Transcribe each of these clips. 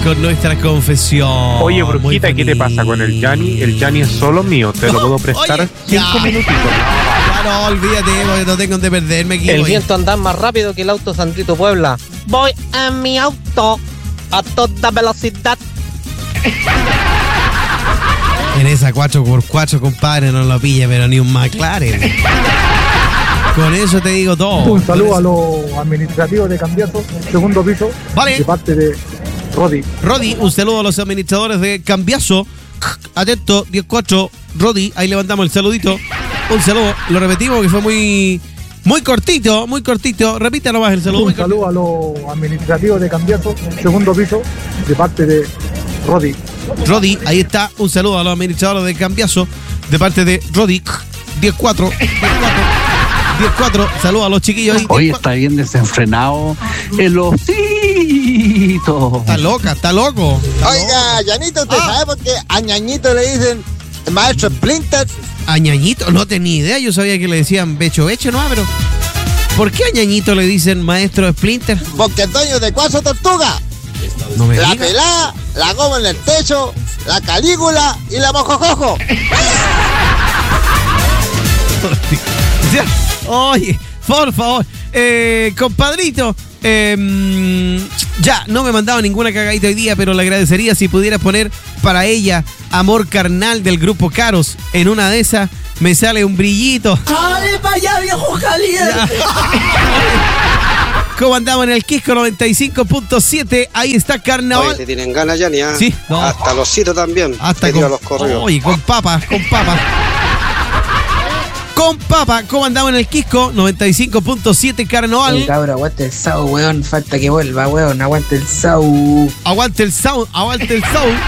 con nuestra confesión. Oye, brujita, ¿qué te pasa con el Yanni? El Yanni es solo mío, te lo puedo prestar 5 minutitos. Ya no, olvídate, porque no tengo de perderme aquí. El viento anda más rápido que el auto Sandrito Puebla. Voy en mi auto a toda velocidad. En esa 4x4, compadre, no lo pilla, pero ni un McLaren. Con eso te digo todo. Un saludo a los administrativos de Cambiazo, segundo piso, vale. De parte de Rodi. Rodi, un saludo a los administradores de Cambiazo. Atento, 10-4, Rodi, ahí levantamos el saludito. Un saludo, lo repetimos que fue muy cortito, muy cortito. Repítalo más el saludo. Un saludo a los administrativos de Cambiazo, segundo piso, de parte de Rodi. Rodi, ahí está, un saludo a los administradores de Cambiazo, de parte de Rodi. 10-4, 10-4, saludos a los chiquillos ahí. Hoy está bien desenfrenado el osito. Está loca, está loco. Oiga, Yanito, ¿usted sabe por qué a Ñañito le dicen maestro Splinter? A Ñañito, no tenía idea, yo sabía que le decían becho, no, pero ¿por qué a Ñañito le dicen maestro Splinter? Porque es dueño de Cuatro Tortugas. No me la digas. pelá, la goma en el techo, la Calígula y la mojojojo. Oye, por favor, compadrito, ya, no me mandaba ninguna cagadita hoy día, pero le agradecería si pudieras poner para ella Amor Carnal del grupo Caros. En una de esas me sale un brillito. ¡Dale para allá, viejo caliente! ¿Cómo andamos en el Quisco 95.7? Ahí está Carnaval. Oye, te tienen ganas, Yanni, ¿eh? Sí, no. Hasta los citos también. Hasta con los correos. Oye, con papas. Con papa, ¿cómo andamos en el Quisco? 95.7 Carnaval. Oye, cabrón, aguante el Sau, weón. Falta que vuelva, weón. Aguante el Sau. Aguante el Sau. Está bien.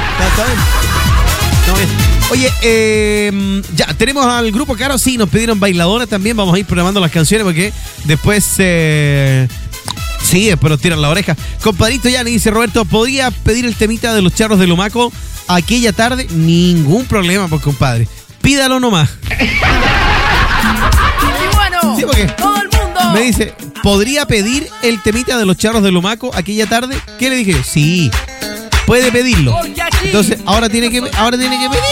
No, bien. Oye, ya, tenemos al grupo Caro. Sí, nos pidieron bailadoras también. Vamos a ir programando las canciones porque después... sí, después nos tiran la oreja. Compadrito, ya le dice Roberto, ¿podría pedir el temita de los charros de Lumaco aquella tarde? Ningún problema, pues, compadre. Pídalo nomás. Y bueno, Sí, porque todo el mundo. me dice, ¿podría pedir el temita de los charros de Lumaco aquella tarde? ¿Qué le dije? Sí, puede pedirlo. Porque aquí Entonces, ahora tiene que pedir.